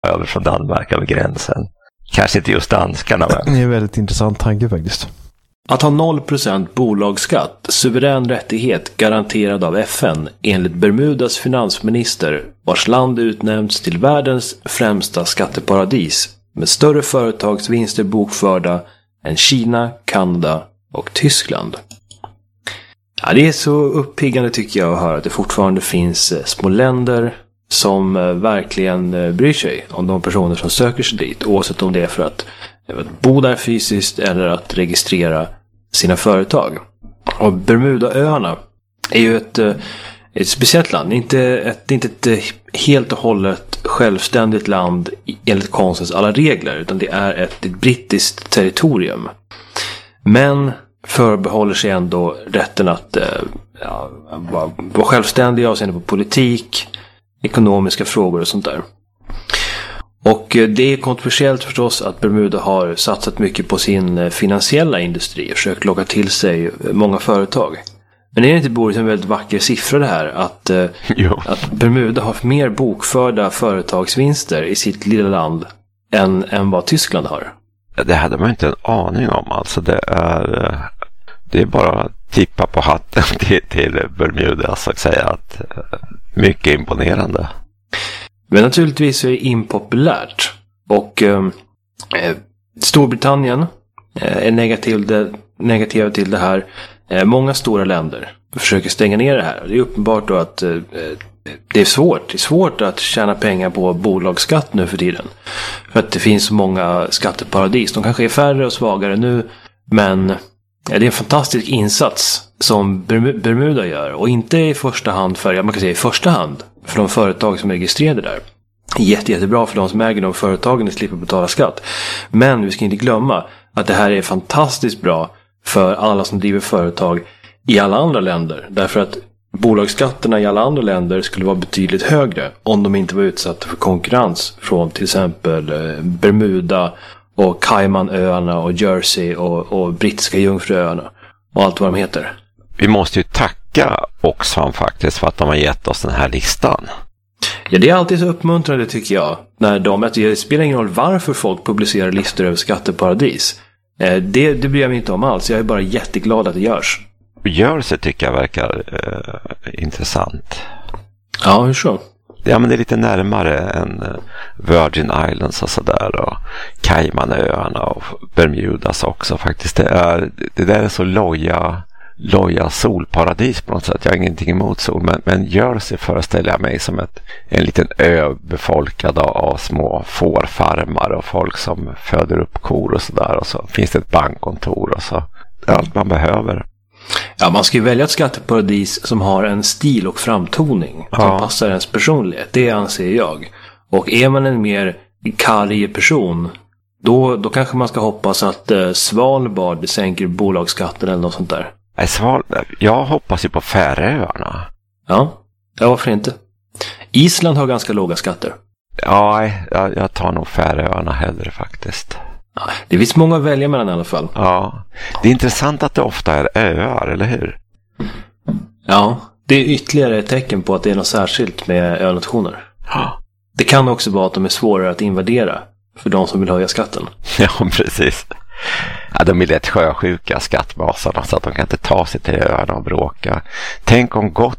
över från Danmark över gränsen. Kanske inte just danskarna. Det är en väldigt intressant tanke faktiskt. Att ha 0% bolagsskatt, suverän rättighet garanterad av FN, enligt Bermudas finansminister, vars land utnämnts till världens främsta skatteparadis, med större företagsvinster bokförda än Kina, Kanada och Tyskland. Ja, det är så uppiggande tycker jag att höra att det fortfarande finns små länder som verkligen bryr sig om de personer som söker sig dit, oavsett om det är för att bo där fysiskt eller att registrera sina företag. Och Bermudaöarna är ju ett speciellt land. Det är inte ett helt och hållet självständigt land enligt konstens alla regler, utan det är ett brittiskt territorium. Men förbehåller sig ändå rätten att vara självständiga avseende på politik, ekonomiska frågor och sånt där. Och det är kontroversiellt förstås att Bermuda har satsat mycket på sin finansiella industri och försökt locka till sig många företag. Men är det inte Boris en väldigt vacker siffra det här att Bermuda har mer bokförda företagsvinster i sitt lilla land än vad Tyskland har? Det hade man inte en aning om. Alltså det är bara att tippa på hatten till Bermuda så att säga att mycket imponerande. Men naturligtvis är det impopulärt. Och Storbritannien är negativa till det här. Många stora länder försöker stänga ner det här. Det är uppenbart då att det är svårt. Det är svårt att tjäna pengar på bolagsskatt nu för tiden. För att det finns så många skatteparadis. De kanske är färre och svagare nu. Men det är en fantastisk insats som Bermuda gör. Och inte i första hand för de företag som är registrerade där. Jättebra för de som äger de företagen och slipper betala skatt. Men vi ska inte glömma att det här är fantastiskt bra för alla som driver företag i alla andra länder. Därför att bolagsskatterna i alla andra länder skulle vara betydligt högre om de inte var utsatta för konkurrens från till exempel Bermuda och Caymanöarna och Jersey och brittiska Jungfruöarna och allt vad de heter. Vi måste ju tacka Oxfam faktiskt för att de har gett oss den här listan. Ja, det är alltid så uppmuntrande tycker jag. Det spelar ingen roll varför folk publicerar listor över skatteparadis. Det bryr jag mig inte om alls. Jag är bara jätteglad att det görs. Jersey tycker jag verkar intressant. Ja, hur så? Ja, men det är lite närmare än Virgin Islands och sådär. Och Caymanöarna och Bermudas också faktiskt. Det där är så loja solparadis på något sätt. Jag har ingenting emot sol. Men Jersey föreställer jag mig som en liten ö befolkad av små fårfarmar och folk som föder upp kor och sådär. Och så finns det ett bankkontor och så allt man behöver. Ja, man ska ju välja ett skatteparadis som har en stil och framtoning som passar ens personlighet. Det anser jag. Och är man en mer karg person, då kanske man ska hoppas att Svalbard sänker bolagsskatten eller något sånt där. Jag hoppas ju på Färöarna. Ja, varför inte? Island har ganska låga skatter. Ja, jag tar nog Färöarna hellre faktiskt. Det finns många att välja mellan i alla fall. Ja, det är intressant att det ofta är öar, eller hur? Ja, det är ytterligare ett tecken på att det är något särskilt med önationer. Ja. Det kan också vara att de är svårare att invadera för de som vill höja skatten. Ja, precis. Ja, de är lätt sjösjuka, skattmasarna, så att de kan inte ta sig till öarna och bråka. Tänk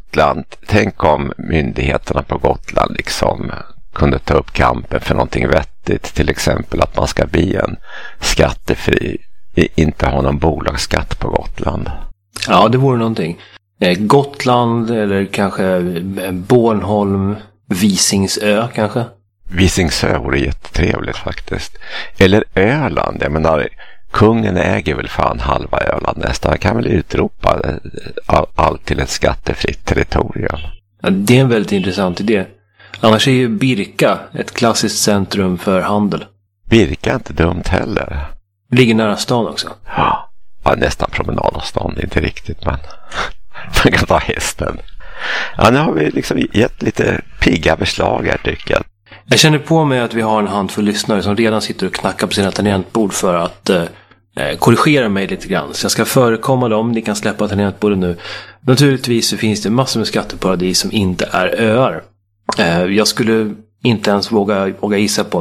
om myndigheterna på Gotland liksom kunde ta upp kampen för någonting vettigt. Till exempel att man ska bli en skattefri, inte ha någon bolagsskatt på Gotland. Ja, det vore någonting. Gotland eller kanske Bornholm, Visingsö kanske? Visingsö vore jättetrevligt faktiskt. Eller Öland, jag menar, kungen äger väl fan halva Öland nästan. Han kan väl utropa allt till ett skattefritt territorium. Ja, det är en väldigt intressant idé. Annars är ju Birka ett klassiskt centrum för handel. Birka är inte dumt heller. Ligger nära stan också. Ja, nästan promenadavstånd, inte riktigt, men man kan ta hästen. Ja, nu har vi liksom gett lite pigga beslag här tycker jag. Jag känner på mig att vi har en handfull lyssnare som redan sitter och knackar på sina tangentbord för att korrigera mig lite grann. Så jag ska förekomma dem, ni kan släppa tangentbordet nu. Naturligtvis så finns det massor med skatteparadis som inte är öar. Jag skulle inte ens våga gissa på